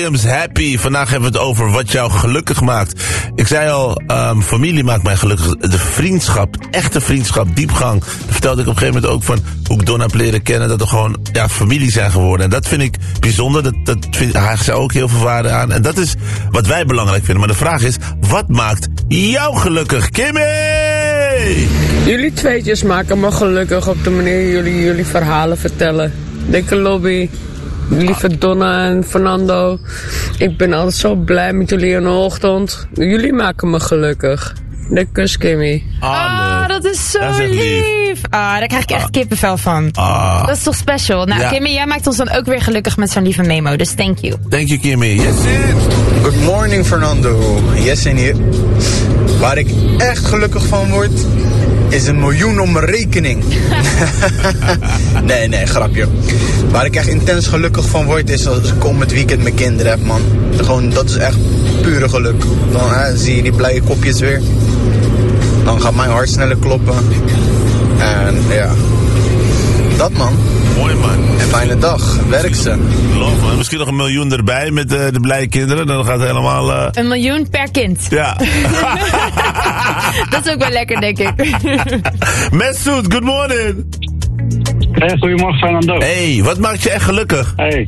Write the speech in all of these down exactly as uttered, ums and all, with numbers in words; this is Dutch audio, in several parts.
Williams, Happy. Vandaag hebben we het over wat jou gelukkig maakt. Ik zei al, um, familie maakt mij gelukkig. De vriendschap, echte vriendschap, diepgang. Dat vertelde ik op een gegeven moment ook van hoe ik Don heb leren kennen. Dat we gewoon ja, familie zijn geworden. En dat vind ik bijzonder. Dat, dat vind, hij zei ook heel veel waarde aan. En dat is wat wij belangrijk vinden. Maar de vraag is, wat maakt jou gelukkig? Kimmy! Jullie tweetjes maken me gelukkig op de manier jullie jullie verhalen vertellen. Dikke lobby. Lieve Donna en Fernando. Ik ben altijd zo blij met jullie in de ochtend. Jullie maken me gelukkig. De kus, Kimmy. Ah, oh, dat is zo dat is lief. lief. Ah, daar krijg ik echt kippenvel van. Ah. Dat is toch special. Nou, ja. Kimmy, jij maakt ons dan ook weer gelukkig met zo'n lieve memo. Dus thank you. Thank you, Kimmy. Yes, it. Good morning, Fernando. Jessen hier. Waar ik echt gelukkig van word, is een miljoen op mijn rekening. nee, nee, grapje. Waar ik echt intens gelukkig van word, is als ik om het weekend mijn kinderen heb, man. Gewoon, dat is echt pure geluk. Dan hè, zie je die blije kopjes weer. Dan gaat mijn hart sneller kloppen. En ja, dat man. Mooi man. En fijne dag. Werk ze. Love man. Misschien nog een miljoen erbij met uh, de blije kinderen. Dan gaat het helemaal... Uh... Een miljoen per kind. Ja. Dat is ook wel lekker, denk ik. Messoud, good morning. Hey, goedemorgen, Fernando. Hey, wat maakt je echt gelukkig? Hey.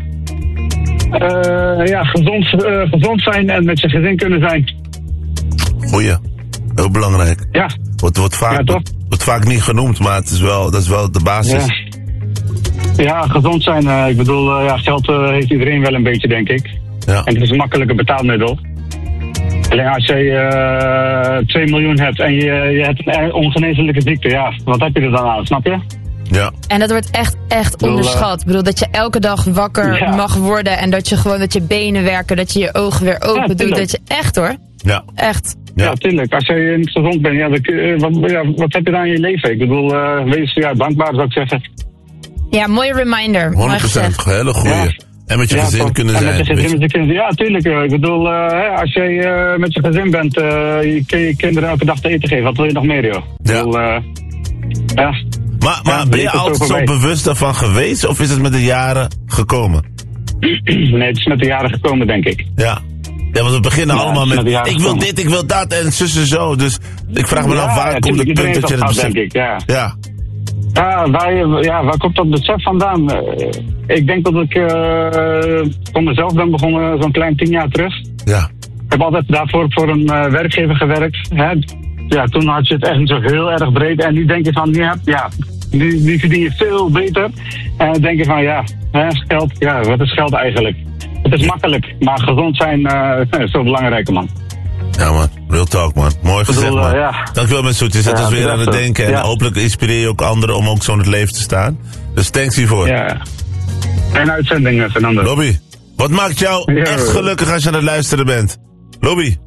Uh, ja, gezond, uh, gezond zijn en met je gezin kunnen zijn. Goeie. Heel belangrijk. Ja. Wordt, wordt, vaak, ja, toch? wordt vaak niet genoemd, maar het is wel, dat is wel de basis. Ja. Ja, gezond zijn. Uh, ik bedoel, uh, ja, geld uh, heeft iedereen wel een beetje, denk ik. Ja. En het is een makkelijke betaalmiddel. Alleen als je uh, twee miljoen hebt en je, je hebt een ongeneeslijke ziekte, ja, wat heb je er dan aan, snap je? Ja. En dat wordt echt, echt onderschat. Ik bedoel, dat je elke dag wakker ja. mag worden en dat je gewoon, dat je benen werken, dat je je ogen weer open ja, doet. Dat je echt hoor. Ja. Echt. Ja, ja, tuurlijk. Als je niet gezond bent, ja, dan, uh, wat, ja, wat heb je dan in je leven? Ik bedoel, uh, wees ja, dankbaar, zou ik zeggen. Ja, mooie reminder. honderd procent, hele goeie. Ja. En met je ja, gezin toch. kunnen en zijn. Met je gezin, met je kinderen. Ja, tuurlijk. Ik bedoel, uh, als je uh, met je gezin bent, uh, je kun je kinderen elke dag te eten geven. Wat wil je nog meer, joh? Ja. Ik bedoel, uh, ja. Maar, maar ja, ben je altijd zo bewust daarvan geweest? Of is het met de jaren gekomen? Nee, het is met de jaren gekomen, denk ik. Ja. Ja, want we beginnen ja, allemaal met, met ik wil dit, ik wil dat en zus en zo. Dus ik vraag me ja, af, waar ja, komt het punt dat je het beseft? Denk ik, ja. Ja. Ja, waar, ja, waar komt dat besef vandaan? Uh, ik denk dat ik uh, voor mezelf ben begonnen zo'n klein tien jaar terug. Ja. Ik heb altijd daarvoor voor een uh, werkgever gewerkt. Hè. Ja, toen had je het echt niet zo heel erg breed. En nu denk je van, ja, ja nu, nu verdien je veel beter. En dan denk je van, ja, hè, geld, ja, wat is geld eigenlijk? Het is makkelijk, maar gezond zijn uh, is zo belangrijk, man. Ja man, real talk man. Mooi gezegd man. Uh, ja. Dankjewel Messoud, je zet ja, ons weer aan het denken. En ja. hopelijk inspireer je ook anderen om ook zo in het leven te staan. Dus thanks hiervoor. Ja. En uitzending, Fernando. Lobby, wat maakt jou ja, echt gelukkig als je aan het luisteren bent? Lobby.